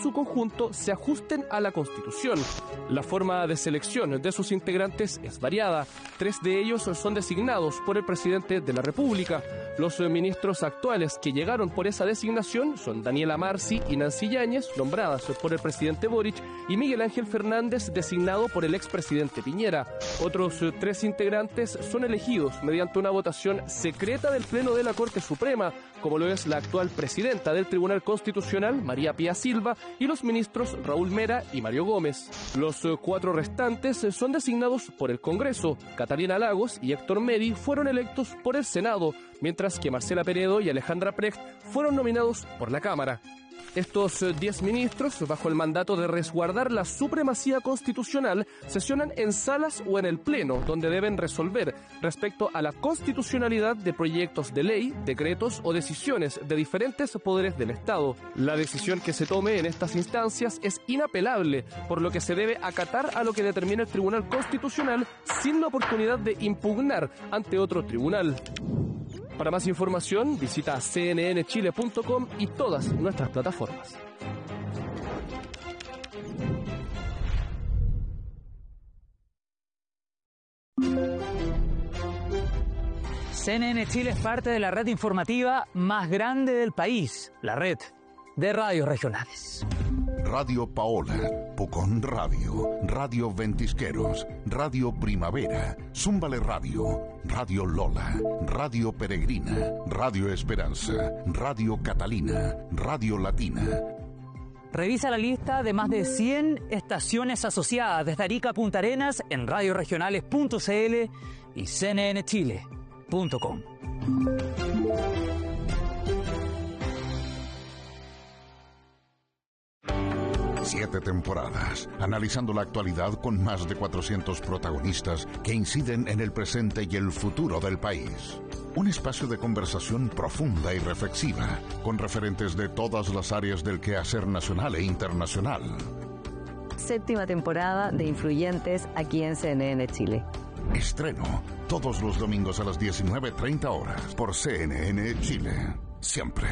su conjunto se ajusten a la Constitución. La forma de selección de sus integrantes es variada. 3 de ellos son designados por el presidente de la República. Los ministros actuales que llegaron por esa designación son Daniela Marci y Nancy Yáñez, nombradas por el presidente Boric, y Miguel Ángel Fernández, designado por el expresidente Piñera. Otros 3 integrantes son elegidos mediante una votación secreta del Pleno de la Corte Suprema, como lo es la actual presidenta del Tribunal Constitucional, María Pía Silva, y los ministros Raúl Mera y Mario Gómez. Los 4 restantes son designados por el Congreso. Catalina Lagos y Héctor Meri fueron electos por el Senado, mientras que Marcela Peredo y Alejandra Precht fueron nominados por la Cámara. Estos 10 ministros, bajo el mandato de resguardar la supremacía constitucional, sesionan en salas o en el Pleno, donde deben resolver respecto a la constitucionalidad de proyectos de ley, decretos o decisiones de diferentes poderes del Estado. La decisión que se tome en estas instancias es inapelable, por lo que se debe acatar a lo que determina el Tribunal Constitucional sin la oportunidad de impugnar ante otro tribunal. Para más información, visita cnnchile.com y todas nuestras plataformas. CNN Chile es parte de la red informativa más grande del país, la red de radios regionales. Radio Paola, Pucón Radio, Radio Ventisqueros, Radio Primavera, Zúmbale Radio, Radio Lola, Radio Peregrina, Radio Esperanza, Radio Catalina, Radio Latina. Revisa la lista de más de 100 estaciones asociadas desde Arica a Punta Arenas en radioregionales.cl y cnnchile.com. 7 temporadas, analizando la actualidad con más de 400 protagonistas que inciden en el presente y el futuro del país. Un espacio de conversación profunda y reflexiva, con referentes de todas las áreas del quehacer nacional e internacional. 7ª temporada de Influyentes aquí en CNN Chile. Estreno todos los domingos a las 19:30 horas por CNN Chile. Siempre.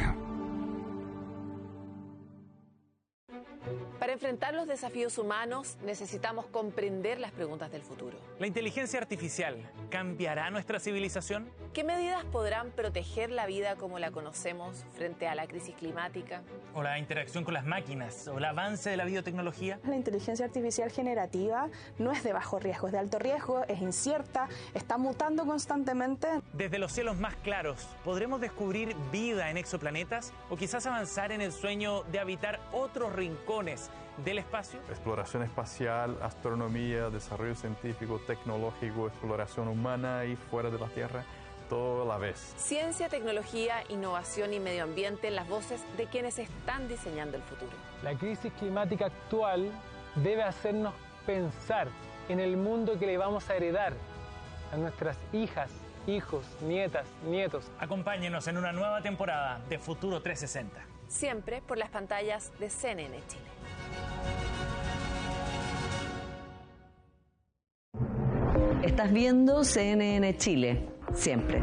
Para enfrentar los desafíos humanos necesitamos comprender las preguntas del futuro. ¿La inteligencia artificial cambiará nuestra civilización? ¿Qué medidas podrán proteger la vida como la conocemos frente a la crisis climática? ¿O la interacción con las máquinas? ¿O el avance de la biotecnología? La inteligencia artificial generativa no es de bajo riesgo, es de alto riesgo, es incierta, está mutando constantemente. Desde los cielos más claros, ¿podremos descubrir vida en exoplanetas? ¿O quizás avanzar en el sueño de habitar otros rincones del espacio? Exploración espacial, astronomía, desarrollo científico, tecnológico, exploración humana y fuera de la Tierra, todo a la vez. Ciencia, tecnología, innovación y medio ambiente en las voces de quienes están diseñando el futuro. La crisis climática actual debe hacernos pensar en el mundo que le vamos a heredar a nuestras hijas, hijos, nietas, nietos. Acompáñenos en una nueva temporada de Futuro 360. Siempre por las pantallas de CNN Chile. Estás viendo CNN Chile, siempre.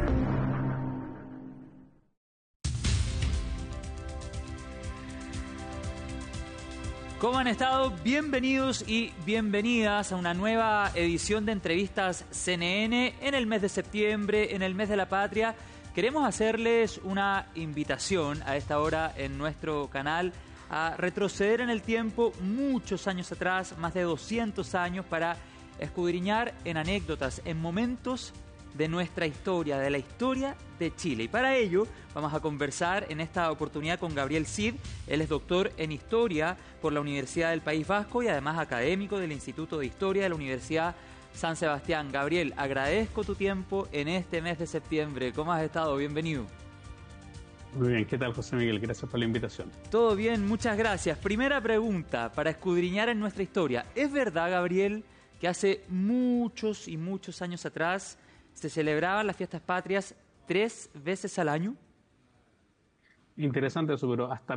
¿Cómo han estado? Bienvenidos y bienvenidas a una nueva edición de Entrevistas CNN en el mes de septiembre, en el mes de la patria. Queremos hacerles una invitación a esta hora en nuestro canal a retroceder en el tiempo muchos años atrás, más de 200 años, para escudriñar en anécdotas, en momentos de nuestra historia, de la historia de Chile. Y para ello vamos a conversar en esta oportunidad con Gabriel Cid. Él es doctor en Historia por la Universidad del País Vasco y además académico del Instituto de Historia de la Universidad San Sebastián. Gabriel, agradezco tu tiempo en este mes de septiembre. ¿Cómo has estado? Bienvenido. Muy bien, ¿qué tal, José Miguel? Gracias por la invitación. Todo bien, muchas gracias. Primera pregunta para escudriñar en nuestra historia. ¿Es verdad, Gabriel, que hace muchos y muchos años atrás se celebraban las fiestas patrias 3 veces al año? Interesante eso, pero hasta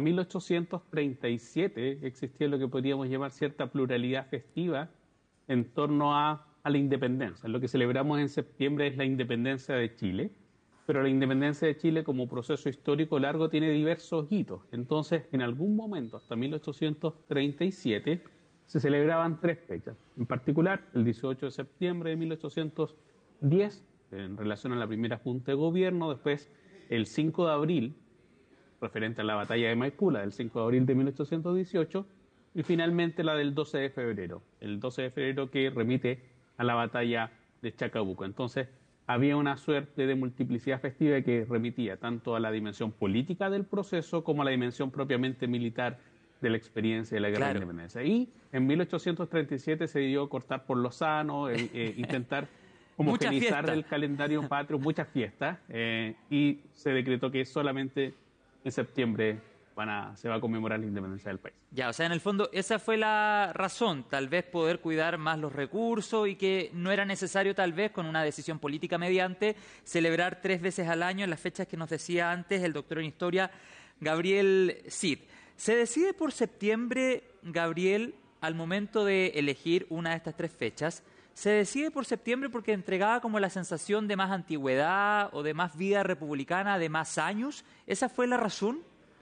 1837 existía lo que podríamos llamar cierta pluralidad festiva en torno a la independencia. Lo que celebramos en septiembre es la independencia de Chile, pero la independencia de Chile como proceso histórico largo tiene diversos hitos. Entonces, en algún momento, hasta 1837, se celebraban 3 fechas. En particular, el 18 de septiembre de 1810, en relación a la primera Junta de Gobierno, después el 5 de abril, referente a la batalla de Maipú, la del 5 de abril de 1818, y finalmente la del 12 de febrero, el 12 de febrero que remite a la batalla de Chacabuco. Entonces, había una suerte de multiplicidad festiva que remitía tanto a la dimensión política del proceso como a la dimensión propiamente militar de la experiencia de la Guerra de Independencia. Y en 1837 se dio cortar por lo sano, intentar homogeneizar el calendario patrio, muchas fiestas, y se decretó que solamente en septiembre se va a conmemorar la independencia del país. Ya, o sea, en el fondo esa fue la razón, tal vez poder cuidar más los recursos y que no era necesario tal vez con una decisión política mediante celebrar 3 veces al año en las fechas que nos decía antes el doctor en Historia Gabriel Cid. ¿Se decide por septiembre, Gabriel, al momento de elegir una de estas 3 fechas? ¿Se decide por septiembre porque entregaba como la sensación de más antigüedad o de más vida republicana, de más años? ¿Esa fue la razón?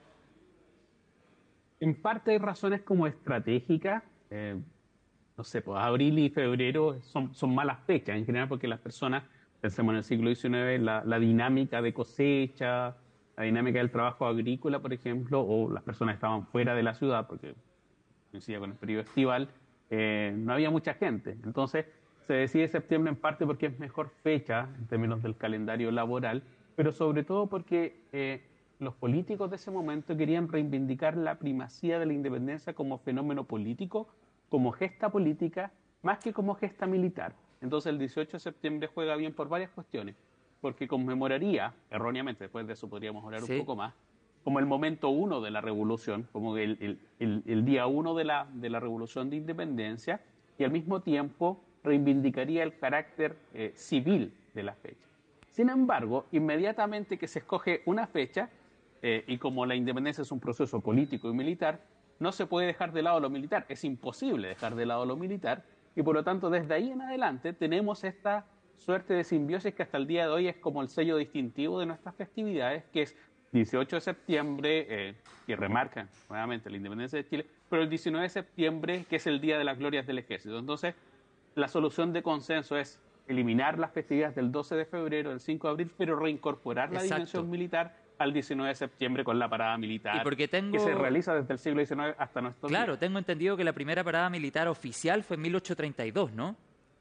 En parte hay razones como estratégicas, no sé, pues abril y febrero son malas fechas en general porque las personas, pensemos en el siglo XIX, la dinámica de cosecha, la dinámica del trabajo agrícola, por ejemplo, o las personas estaban fuera de la ciudad porque coincidía con el periodo estival, no había mucha gente. Entonces se decide septiembre en parte porque es mejor fecha en términos del calendario laboral, pero sobre todo porque los políticos de ese momento querían reivindicar la primacía de la independencia como fenómeno político, como gesta política, más que como gesta militar. Entonces el 18 de septiembre juega bien por varias cuestiones, porque conmemoraría, erróneamente, después de eso podríamos hablar un poco más, como el momento 1 de la revolución, como el día 1 de la revolución de independencia, y al mismo tiempo reivindicaría el carácter civil de la fecha. Sin embargo, inmediatamente que se escoge una fecha, y como la independencia es un proceso político y militar, no se puede dejar de lado lo militar, es imposible dejar de lado lo militar, y por lo tanto desde ahí en adelante tenemos esta suerte de simbiosis que hasta el día de hoy es como el sello distintivo de nuestras festividades, que es 18 de septiembre, que remarca nuevamente la independencia de Chile, pero el 19 de septiembre, que es el Día de las Glorias del Ejército. Entonces, la solución de consenso es eliminar las festividades del 12 de febrero, del 5 de abril, pero reincorporar la dimensión militar al 19 de septiembre con la parada militar, que se realiza desde el siglo XIX hasta nuestros días. Claro, tengo entendido que la primera parada militar oficial fue en 1832, ¿no?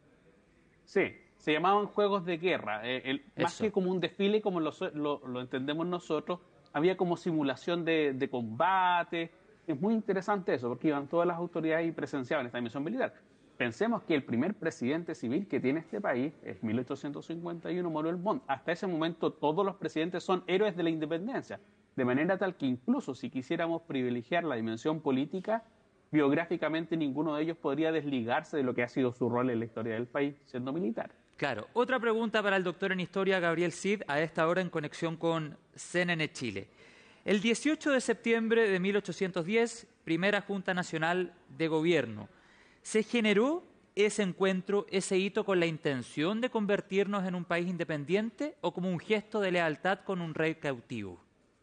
Sí, se llamaban Juegos de Guerra. Más que como un desfile, como lo entendemos nosotros, había como simulación de combate. Es muy interesante eso, porque iban todas las autoridades y presenciaban esta dimensión militar. Pensemos que el primer presidente civil que tiene este país es 1851, Manuel Montt. Hasta ese momento todos los presidentes son héroes de la independencia, de manera tal que incluso si quisiéramos privilegiar la dimensión política, biográficamente ninguno de ellos podría desligarse de lo que ha sido su rol en la historia del país, siendo militar. Claro. Otra pregunta para el doctor en Historia, Gabriel Cid, a esta hora en conexión con CNN Chile. El 18 de septiembre de 1810, primera Junta Nacional de Gobierno. ¿Se generó ese encuentro, ese hito con la intención de convertirnos en un país independiente o como un gesto de lealtad con un rey cautivo?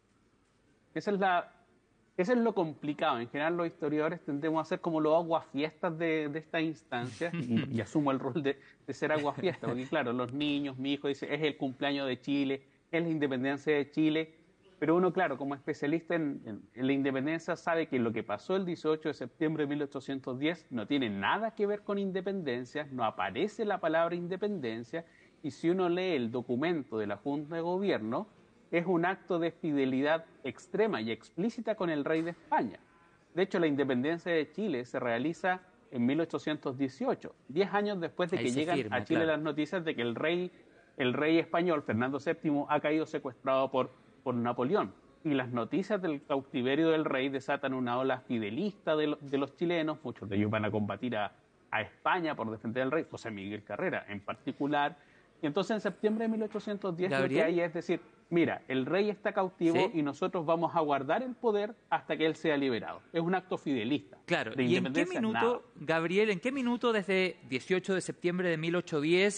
Eso es lo complicado. En general los historiadores tendemos a ser como los aguafiestas de esta instancia y asumo el rol de ser aguafiesta, porque claro, los niños, mi hijo dice, es el cumpleaños de Chile, es la independencia de Chile, pero uno, claro, como especialista en la independencia sabe que lo que pasó el 18 de septiembre de 1810 no tiene nada que ver con independencia, no aparece la palabra independencia, y si uno lee el documento de la Junta de Gobierno, es un acto de fidelidad extrema y explícita con el rey de España. De hecho, la independencia de Chile se realiza en 1818, 10 años después de que llegan a Chile las noticias de que el rey español, Fernando VII, ha caído secuestrado por Napoleón. Y las noticias del cautiverio del rey desatan una ola fidelista de los chilenos, muchos de ellos van a combatir a España por defender al rey, José Miguel Carrera en particular. Y entonces en septiembre de 1810 lo que hay es decir, mira, el rey está cautivo y nosotros vamos a guardar el poder hasta que él sea liberado. Es un acto fidelista. Claro, ¿y en qué minuto, Gabriel, en qué minuto desde 18 de septiembre de 1810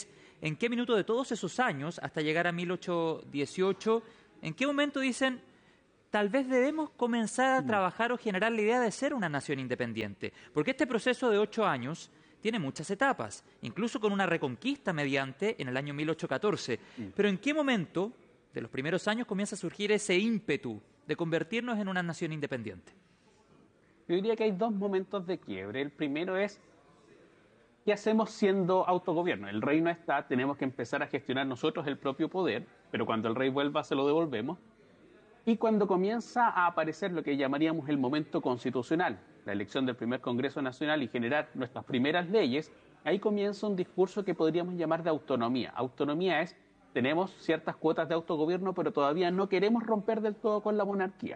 ¿En qué minuto de todos esos años, hasta llegar a 1818, en qué momento dicen, tal vez debemos comenzar a trabajar o generar la idea de ser una nación independiente? Porque este proceso de 8 años tiene muchas etapas, incluso con una reconquista mediante en el año 1814. Pero ¿en qué momento de los primeros años comienza a surgir ese ímpetu de convertirnos en una nación independiente? Yo diría que hay 2 momentos de quiebre. El primero es, ¿qué hacemos siendo autogobierno? El rey no está, tenemos que empezar a gestionar nosotros el propio poder, pero cuando el rey vuelva se lo devolvemos. Y cuando comienza a aparecer lo que llamaríamos el momento constitucional, la elección del primer Congreso Nacional y generar nuestras primeras leyes, ahí comienza un discurso que podríamos llamar de autonomía. Autonomía es, tenemos ciertas cuotas de autogobierno, pero todavía no queremos romper del todo con la monarquía.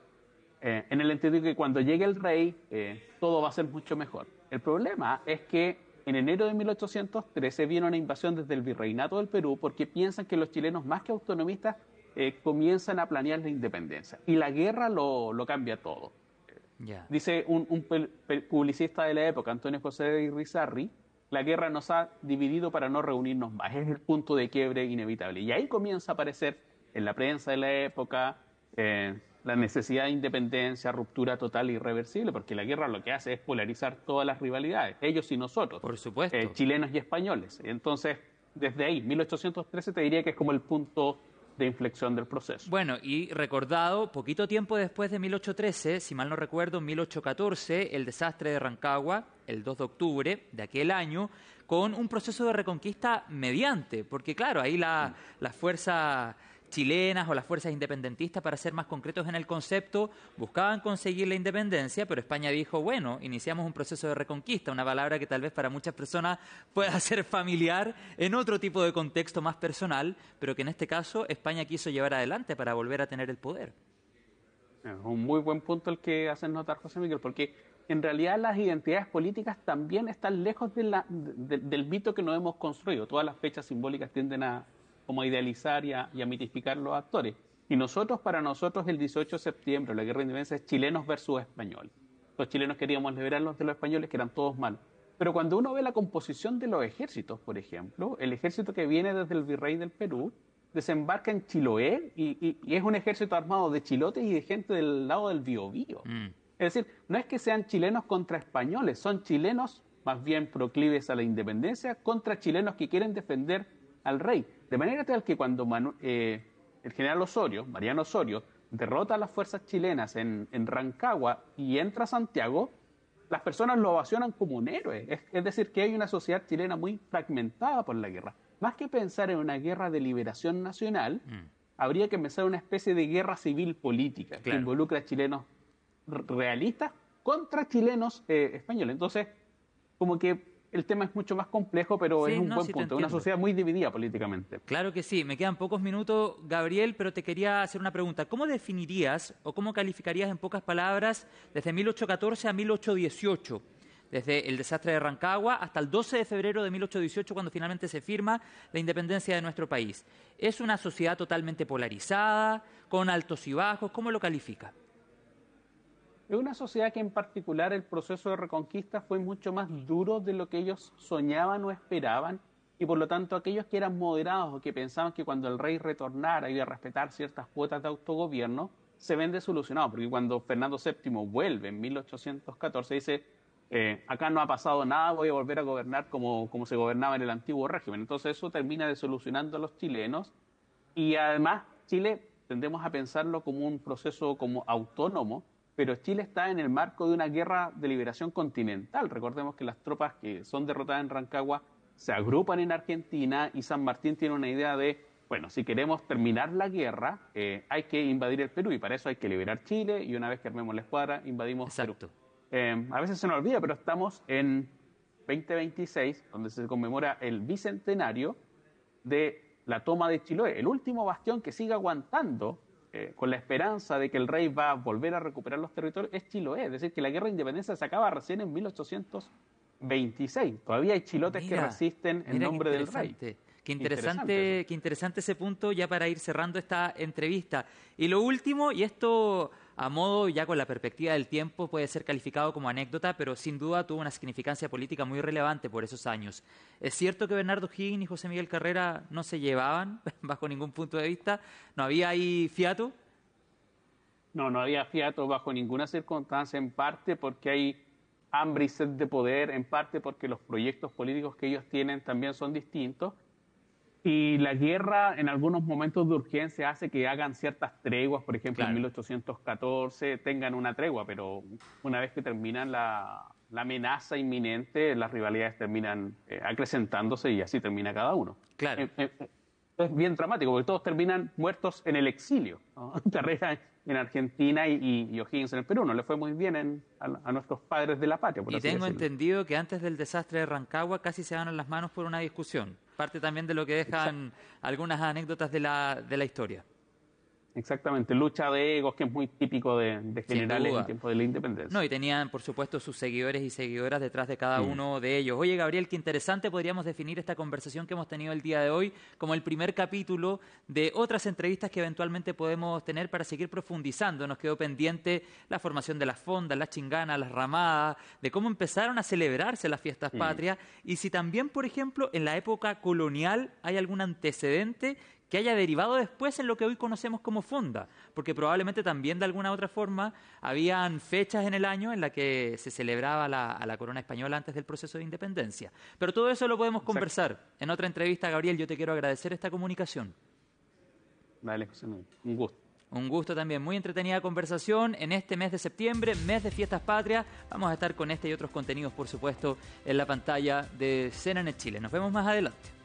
En el entendido que cuando llegue el rey, todo va a ser mucho mejor. El problema es que en enero de 1813 viene una invasión desde el Virreinato del Perú porque piensan que los chilenos, más que autonomistas, comienzan a planear la independencia. Y la guerra lo cambia todo. Dice un publicista de la época, Antonio José de Irizarry, la guerra nos ha dividido para no reunirnos más. Es el punto de quiebre inevitable. Y ahí comienza a aparecer en la prensa de la época la necesidad de independencia, ruptura total e irreversible, porque la guerra lo que hace es polarizar todas las rivalidades, ellos y nosotros. Por supuesto. Chilenos y españoles. Entonces, desde ahí, 1813 te diría que es como el punto de inflexión del proceso. Bueno, y recordado, poquito tiempo después de 1813, si mal no recuerdo, en 1814, el desastre de Rancagua, el 2 de octubre de aquel año, con un proceso de reconquista mediante, porque claro, ahí las fuerzas chilenas o las fuerzas independentistas, para ser más concretos en el concepto, buscaban conseguir la independencia, pero España dijo, bueno, iniciamos un proceso de reconquista, una palabra que tal vez para muchas personas pueda ser familiar en otro tipo de contexto más personal, pero que en este caso España quiso llevar adelante para volver a tener el poder. Es un muy buen punto el que hacen notar, José Miguel, porque en realidad las identidades políticas también están lejos del mito que nos hemos construido. Todas las fechas simbólicas tienden a como idealizar y a mitificar los actores. Y para nosotros, el 18 de septiembre, la guerra de independencia es chilenos versus españoles. Los chilenos queríamos liberarnos de los españoles, que eran todos malos. Pero cuando uno ve la composición de los ejércitos, por ejemplo, el ejército que viene desde el virrey del Perú desembarca en Chiloé y es un ejército armado de chilotes y de gente del lado del Biobío. Es decir, no es que sean chilenos contra españoles, son chilenos más bien proclives a la independencia contra chilenos que quieren defender al rey. De manera tal que cuando el general Osorio, Mariano Osorio, derrota a las fuerzas chilenas en Rancagua y entra a Santiago, las personas lo ovacionan como un héroe. Es decir, que hay una sociedad chilena muy fragmentada por la guerra. Más que pensar en una guerra de liberación nacional, habría que pensar en una especie de guerra civil política que involucra a chilenos realistas contra chilenos españoles. Entonces, como que el tema es mucho más complejo, pero es un buen punto. Es una sociedad muy dividida políticamente. Claro que sí. Me quedan pocos minutos, Gabriel, pero te quería hacer una pregunta. ¿Cómo definirías o cómo calificarías en pocas palabras desde 1814 a 1818? Desde el desastre de Rancagua hasta el 12 de febrero de 1818, cuando finalmente se firma la independencia de nuestro país. ¿Es una sociedad totalmente polarizada, con altos y bajos? ¿Cómo lo califica? Es una sociedad que en particular el proceso de reconquista fue mucho más duro de lo que ellos soñaban o esperaban, y por lo tanto aquellos que eran moderados o que pensaban que cuando el rey retornara iba a respetar ciertas cuotas de autogobierno, se ven desilusionados, porque cuando Fernando VII vuelve en 1814 dice, acá no ha pasado nada, voy a volver a gobernar como se gobernaba en el antiguo régimen. Entonces eso termina desilusionando a los chilenos, y además Chile tendemos a pensarlo como un proceso como autónomo, pero Chile está en el marco de una guerra de liberación continental. Recordemos que las tropas que son derrotadas en Rancagua se agrupan en Argentina, y San Martín tiene una idea de, bueno, si queremos terminar la guerra, hay que invadir el Perú, y para eso hay que liberar Chile, y una vez que armemos la escuadra, invadimos Perú. A veces se nos olvida, pero estamos en 2026, donde se conmemora el bicentenario de la toma de Chiloé, el último bastión que sigue aguantando con la esperanza de que el rey va a volver a recuperar los territorios, es Chiloé. Es decir, que la guerra de independencia se acaba recién en 1826. Todavía hay chilotes que resisten en nombre del rey. Qué interesante ese punto, ya para ir cerrando esta entrevista. Y lo último, y esto a modo, ya con la perspectiva del tiempo, puede ser calificado como anécdota, pero sin duda tuvo una significancia política muy relevante por esos años. ¿Es cierto que Bernardo O'Higgins y José Miguel Carrera no se llevaban bajo ningún punto de vista? ¿No había ahí fiato? No había fiato bajo ninguna circunstancia, en parte porque hay hambre y sed de poder, en parte porque los proyectos políticos que ellos tienen también son distintos. Y la guerra en algunos momentos de urgencia hace que hagan ciertas treguas, por ejemplo, en 1814 tengan una tregua, pero una vez que terminan la amenaza inminente, las rivalidades terminan acrecentándose y así termina cada uno. Claro. Es bien dramático porque todos terminan muertos en el exilio, ¿no? Carrera en Argentina y O'Higgins en el Perú. No le fue muy bien a nuestros padres de la patria, por y así tengo decirlo. entendido que antes del desastre de Rancagua casi se ganan las manos por una discusión. Parte también de lo que dejan algunas anécdotas de la historia. Exactamente, lucha de egos que es muy típico de generales en tiempo de la independencia. No, y tenían, por supuesto, sus seguidores y seguidoras detrás de cada uno de ellos. Oye, Gabriel, qué interesante. Podríamos definir esta conversación que hemos tenido el día de hoy como el primer capítulo de otras entrevistas que eventualmente podemos tener para seguir profundizando. Nos quedó pendiente la formación de las fondas, las chinganas, las ramadas, de cómo empezaron a celebrarse las fiestas patrias y si también, por ejemplo, en la época colonial hay algún antecedente que haya derivado después en lo que hoy conocemos como fonda, porque probablemente también de alguna otra forma habían fechas en el año en la que se celebraba a la corona española antes del proceso de independencia. Pero todo eso lo podemos conversar en otra entrevista. Gabriel, yo te quiero agradecer esta comunicación. Dale, José Miguel, un gusto. Un gusto también, muy entretenida conversación en este mes de septiembre, mes de fiestas patrias. Vamos a estar con este y otros contenidos, por supuesto, en la pantalla de CNN Chile. Nos vemos más adelante.